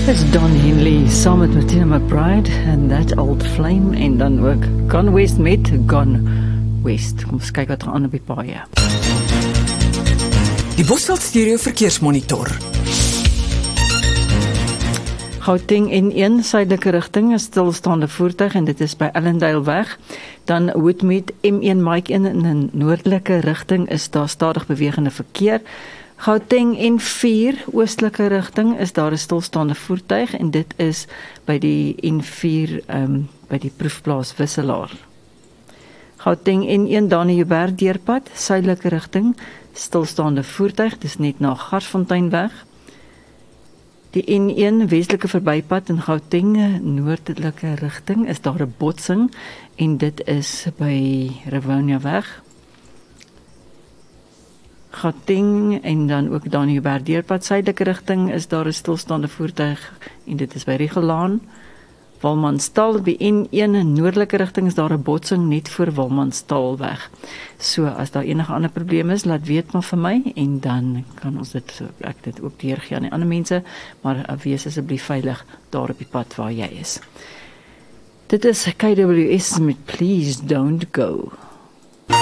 It's Don Henley saam met Martina McBride en That Old Flame en dan ook Gone West met Gone West. Kom ons kyk wat aan op die paaie. Die Bosveld Stereo Verkeersmonitor. Gauteng N1 suidelike rigting is stilstaande voertuig en dit is by Allendale weg. Dan Woodmead M1 Mike 1 in 'n noordelike rigting is daar stadig bewegende verkeer. Gauteng N4 oostelike rigting is daar 'n stilstaande voertuig en dit is by die N4 by die proefplaas Wisselaar. Gauteng N1 Dani Joubert deurpad suidelike rigting stilstaande voertuig, dis net na Garsfonteinweg. Die N1 westelike verbypad in Gauteng noordelike rigting is daar 'n botsing en dit is by Rivonia weg. Gauteng en dan ook Dani Joubert deurpad suidelike rigting is daar 'n stilstaande voertuig en dit is by Regelaan. Walmanstal by N1 noordelike rigting is daar 'n botsing net voor Walmanstal weg. So as daar enige ander probleme is, laat weet maar vir my en dan kan ons ek dit ook deurgee aan die ander mense, maar wees asseblief veilig daar op die pad waar jy is. Dit is KWS met Please Don't Go.